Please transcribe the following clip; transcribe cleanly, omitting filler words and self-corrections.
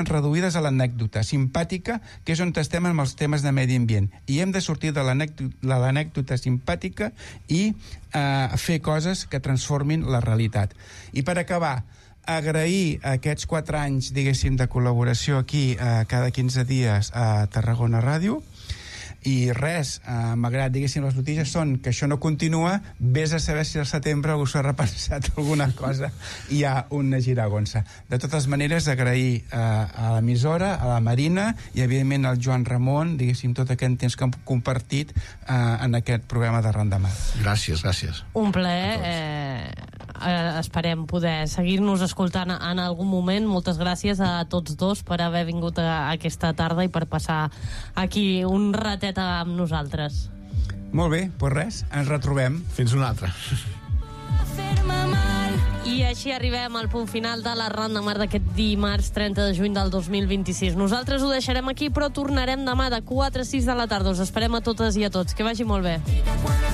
reduïdes a l'anècdota simpàtica, que és on estem amb els temes de medi ambient. I hem de sortir de l'anècdota simpàtica i fer coses que transformin la realitat. I per acabar, agrair aquests 4 anys, diguéssim, de col·laboració aquí cada 15 dies a Tarragona Ràdio. I res, malgrat, diguéssim, les notícies són que això no continua, vés a saber si al setembre us ha repensat alguna cosa i hi ha una giragonsa. De totes maneres, agrair a l'emissora, a la Marina i, evidentment, al Joan Ramon, diguéssim, tot aquest temps que hem compartit en aquest programa d'Arran de Mar. Gràcies, gràcies. Un plaer. Esperem poder seguir-nos escoltant en algun moment. Moltes gràcies a tots dos per haver vingut aquesta tarda i per passar aquí un ratet amb nosaltres. Molt bé, doncs res, ens retrobem. Fins una altra. I així arribem al punt final de l'Arran de Mar d'aquest dimarts 30 de juny del 2026. Nosaltres ho deixarem aquí, però tornarem demà de 4 a 6 de la tarda. Us esperem a totes i a tots. Que vagi molt bé.